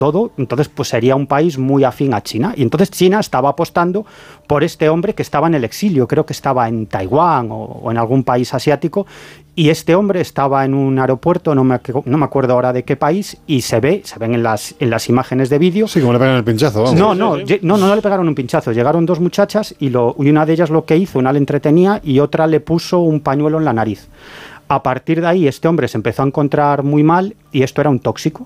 todo, entonces pues sería un país muy afín a China. Y entonces China estaba apostando por este hombre que estaba en el exilio, creo que estaba en Taiwán o en algún país asiático, y este hombre estaba en un aeropuerto, no me acuerdo ahora de qué país, y se ven en las imágenes de vídeo. Sí, como le pegan el pinchazo. Vamos. No le pegaron un pinchazo. Llegaron dos muchachas y una de ellas lo que hizo, una le entretenía y otra le puso un pañuelo en la nariz. A partir de ahí, este hombre se empezó a encontrar muy mal y esto era un tóxico.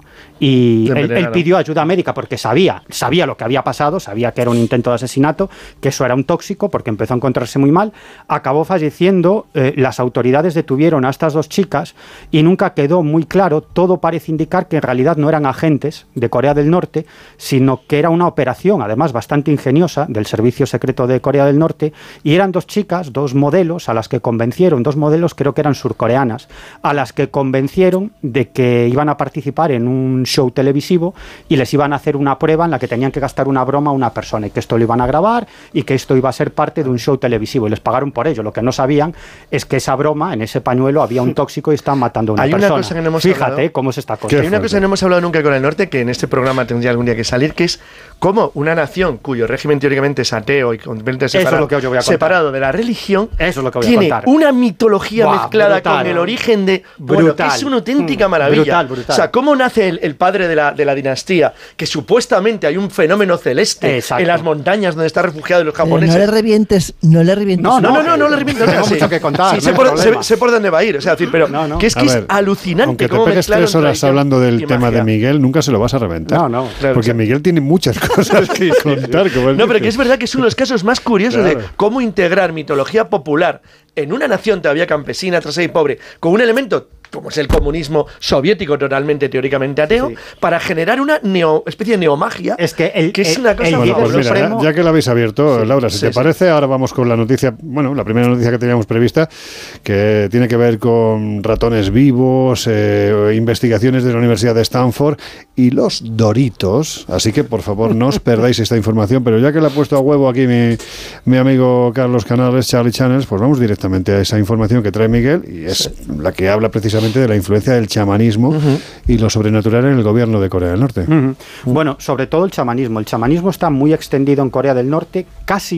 Y él pidió ayuda médica porque sabía lo que había pasado, sabía que era un intento de asesinato, que eso era un tóxico porque empezó a encontrarse muy mal. Acabó falleciendo, las autoridades detuvieron a estas dos chicas y nunca quedó muy claro. Todo parece indicar que en realidad no eran agentes de Corea del Norte, sino que era una operación, además bastante ingeniosa, del Servicio Secreto de Corea del Norte, y eran dos chicas, dos modelos, a las que convencieron, dos modelos creo que eran surcoreanas, a las que convencieron de que iban a participar en un show televisivo y les iban a hacer una prueba en la que tenían que gastar una broma a una persona y que esto lo iban a grabar y que esto iba a ser parte de un show televisivo y les pagaron por ello. Lo que no sabían es que esa broma, en ese pañuelo había un tóxico y estaban matando a una persona. Una cosa que no hemos Fíjate hablado, cómo es esta cosa. Hay una cosa que no hemos hablado nunca con el norte, que en este programa tendría algún día que salir, que es cómo una nación cuyo régimen teóricamente es ateo y completamente separado de la religión, tiene una mitología mezclada con el origen de... Bueno, que es una auténtica maravilla. Brutal. O sea, cómo nace el padre de la dinastía, que supuestamente hay un fenómeno celeste en las montañas donde está refugiado de los japoneses. No le revientes. No le revientes. Tengo mucho que contar. Sí, sé por dónde va a ir. O sea, pero que es alucinante. Aunque te pegues 3 horas hablando del tema de Miguel, nunca se lo vas a reventar. Porque Miguel tiene muchas cosas que contar. Pero que es verdad que es uno de los casos más curiosos de cómo integrar mitología popular en una nación todavía campesina, trasera y pobre, con un elemento como es el comunismo soviético totalmente teóricamente ateo, para generar una especie de neomagia, que es una cosa... Pues mira, ya que lo habéis abierto, Laura, si te parece, ahora vamos con la noticia, la primera noticia que teníamos prevista, que tiene que ver con ratones vivos, investigaciones de la Universidad de Stanford y los Doritos, así que por favor no os perdáis esta información, pero ya que la ha puesto a huevo aquí mi amigo Carlos Canales, Charlie Channels, pues vamos directamente a esa información que trae Miguel, y es la que habla precisamente de la influencia del chamanismo y lo sobrenatural en el gobierno de Corea del Norte. Bueno, sobre todo el chamanismo. El chamanismo está muy extendido en Corea del Norte,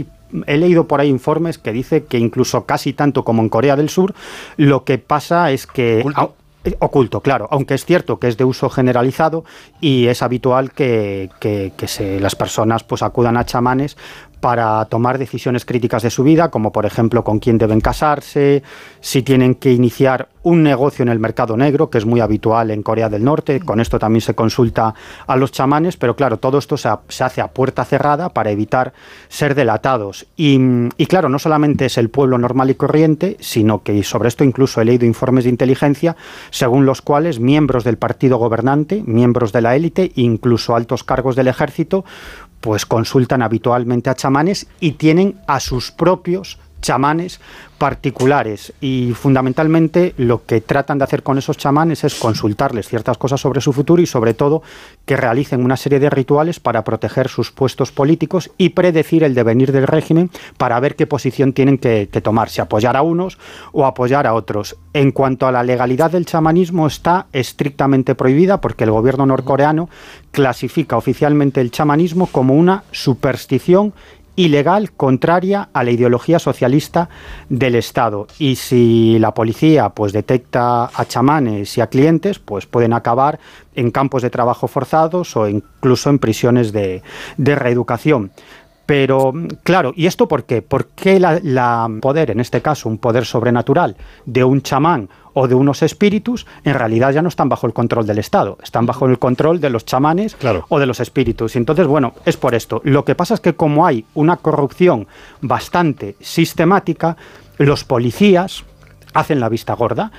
he leído por ahí informes que dice que incluso casi tanto como en Corea del Sur. Lo que pasa es que... Oculto, claro, aunque es cierto que es de uso generalizado y es habitual que las personas pues acudan a chamanes para tomar decisiones críticas de su vida, como por ejemplo con quién deben casarse, si tienen que iniciar un negocio en el mercado negro, que es muy habitual en Corea del Norte. Con esto también se consulta a los chamanes, pero claro, todo esto se hace a puerta cerrada para evitar ser delatados. Y claro, no solamente es el pueblo normal y corriente, sino que sobre esto incluso he leído informes de inteligencia, según los cuales miembros del partido gobernante, miembros de la élite, incluso altos cargos del ejército, pues consultan habitualmente a chamanes y tienen a sus propios chamanes particulares, y fundamentalmente lo que tratan de hacer con esos chamanes es consultarles ciertas cosas sobre su futuro y sobre todo que realicen una serie de rituales para proteger sus puestos políticos y predecir el devenir del régimen para ver qué posición tienen que tomar, si apoyar a unos o apoyar a otros. En cuanto a la legalidad del chamanismo, está estrictamente prohibida porque el gobierno norcoreano clasifica oficialmente el chamanismo como una superstición ilegal, contraria a la ideología socialista del Estado. Y si la policía pues detecta a chamanes y a clientes, pues pueden acabar en campos de trabajo forzados o incluso en prisiones de reeducación. Pero, claro, ¿y esto por qué? ¿Por qué la poder, en este caso un poder sobrenatural de un chamán o de unos espíritus, en realidad ya no están bajo el control del Estado, están bajo el control de los chamanes o de los espíritus? Y entonces, bueno, es por esto. Lo que pasa es que como hay una corrupción bastante sistemática, los policías hacen la vista gorda.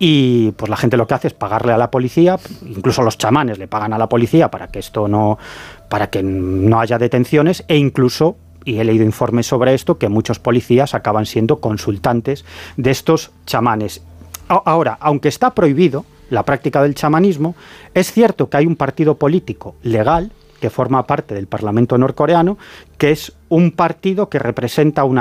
Y pues la gente lo que hace es pagarle a la policía, incluso los chamanes le pagan a la policía para que no haya detenciones, e incluso, y he leído informes sobre esto, que muchos policías acaban siendo consultantes de estos chamanes. Ahora, aunque está prohibido la práctica del chamanismo, es cierto que hay un partido político legal que forma parte del Parlamento norcoreano, que es un partido que representa una